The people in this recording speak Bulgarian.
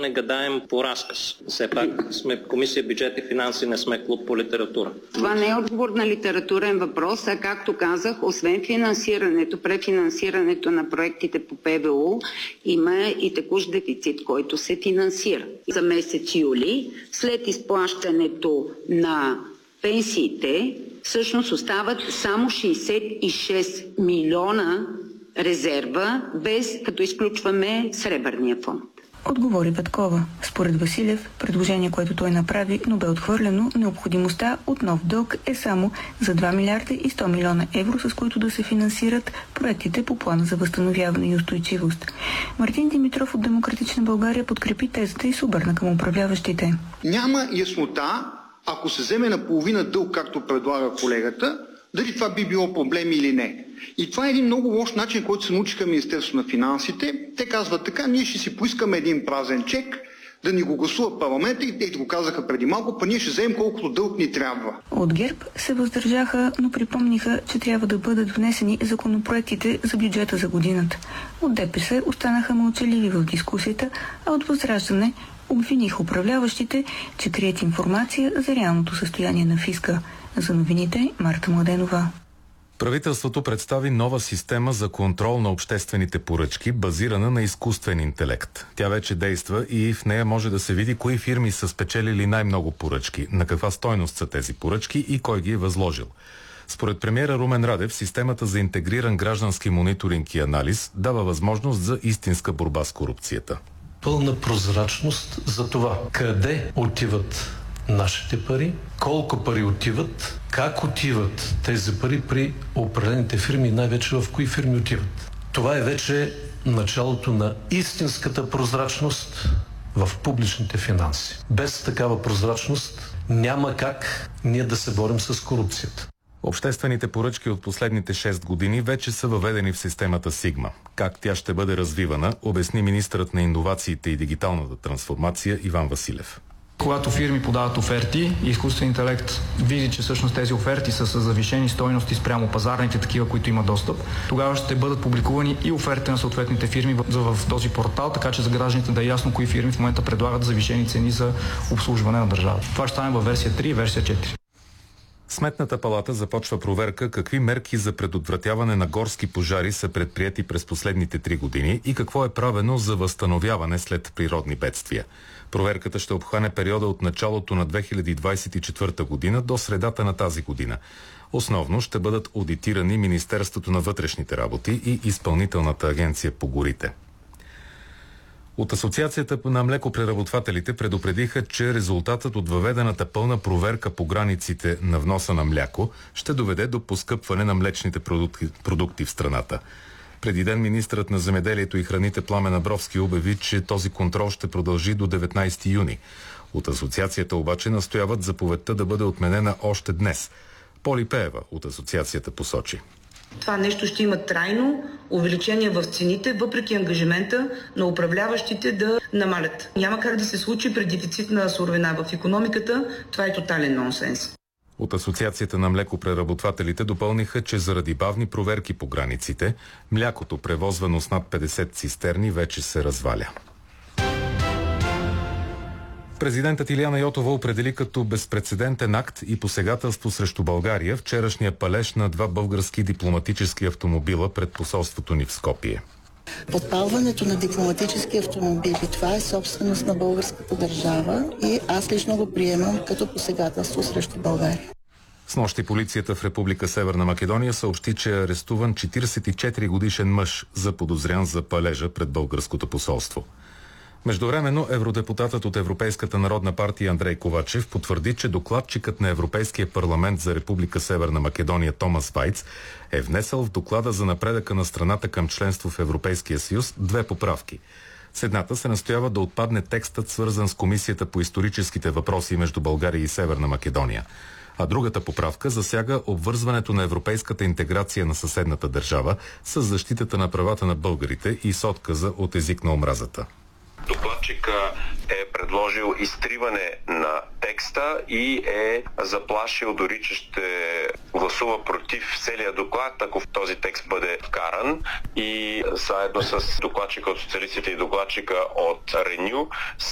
не гадаем по разказ. Все пак сме комисия бюджет и финанси, не сме клуб по литература. Това не е отговор на литературен въпрос, а както казах, освен финансирането, префинансирането на проектите по ПВУ, има и текущ дефицит, който се финансира. За месец юли, след изплащането на пенсиите, всъщност остават само 66 милиона резерва, без като изключваме Сребърния фонд. Отговори Петкова. Според Василев, предложение, което той направи, но бе отхвърлено, необходимостта от нов дълг е само за 2 милиарда и 100 милиона евро, с които да се финансират проектите по плана за възстановяване и устойчивост. Мартин Димитров от Демократична България подкрепи тезата и се обърна към управляващите. Няма яснота, ако се вземе наполовина дълг, както предлага колегата, дали това би било проблем или не. И това е един много лош начин, който се научиха Министерството на финансите. Те казват така, ние ще си поискаме един празен чек, да ни го гласува парламента и те го казаха преди малко, па ние ще вземем колкото дълг ни трябва. От ГЕРБ се въздържаха, но припомниха, че трябва да бъдат внесени законопроектите за бюджета за годината. От ДПС останаха мълчаливи в дискусията, а от Възраждане обвиниха управляващите, че крият информация за реалното състояние на фиска. За новините Марта Младенова. Правителството представи нова система за контрол на обществените поръчки, базирана на изкуствен интелект. Тя вече действа и в нея може да се види кои фирми са спечелили най-много поръчки, на каква стойност са тези поръчки и кой ги е възложил. Според премиера Румен Радев, системата за интегриран граждански мониторинг и анализ дава възможност за истинска борба с корупцията. Пълна прозрачност за това къде отиват нашите пари, колко пари отиват, как отиват тези пари при определените фирми и най-вече в кои фирми отиват. Това е вече началото на истинската прозрачност в публичните финанси. Без такава прозрачност няма как ние да се борим с корупцията. Обществените поръчки от последните 6 години вече са въведени в системата Сигма. Как тя ще бъде развивана, обясни министърът на иновациите и дигиталната трансформация Иван Василев. Когато фирми подават оферти и изкуствен интелект види, че всъщност тези оферти са с завишени стойности спрямо пазарните такива, които има достъп, тогава ще бъдат публикувани и оферти на съответните фирми в този портал, така че за гражданите да е ясно кои фирми в момента предлагат завишени цени за обслужване на държавата. Това ще стане във версия 3 и версия 4. Сметната палата започва проверка какви мерки за предотвратяване на горски пожари са предприети през последните 3 години и какво е правено за възстановяване след природни бедствия. Проверката ще обхване периода от началото на 2024 година до средата на тази година. Основно ще бъдат одитирани Министерството на вътрешните работи и Изпълнителната агенция по горите. От Асоциацията на млекопреработвателите предупредиха, че резултатът от въведената пълна проверка по границите на вноса на мляко ще доведе до поскъпване на млечните продукти в страната. Преди ден министърът на земеделието и храните Пламен Абровски обяви, че този контрол ще продължи до 19 юни. От асоциацията обаче настояват заповедта да бъде отменена още днес. Поли Пеева от асоциацията посочи. Това нещо ще има трайно увеличение в цените, въпреки ангажимента на управляващите да намалят. Няма как да се случи при дефицит на суровина в икономиката. Това е тотален нонсенс. От Асоциацията на млекопреработвателите допълниха, че заради бавни проверки по границите, млякото, превозвано с над 50 цистерни, вече се разваля. Президентът Илияна Йотова определи като безпрецедентен акт и посегателство срещу България вчерашния палеж на 2 български дипломатически автомобила пред посолството ни в Скопие. Подпалването на дипломатически автомобили, това е собственост на българската държава и аз лично го приемам като посегателство срещу България. Снощи полицията в Република Северна Македония съобщи, че е арестуван 44-годишен мъж, заподозрян за палежа пред българското посолство. Междувременно евродепутатът от Европейската народна партия Андрей Ковачев потвърди, че докладчикът на Европейския парламент за Република Северна Македония Томас Вайц е внесъл в доклада за напредъка на страната към членство в Европейския съюз 2 поправки. С едната се настоява да отпадне текстът, свързан с Комисията по историческите въпроси между България и Северна Македония. А другата поправка засяга обвързването на европейската интеграция на съседната държава с защитата на правата на българите и с отказа от език на омразата. Докладчика е предложил изтриване на текста и е заплашил дори, че ще гласува против целия доклад, ако този текст бъде вкаран. И заедно с докладчика от социалистите и докладчика от Реню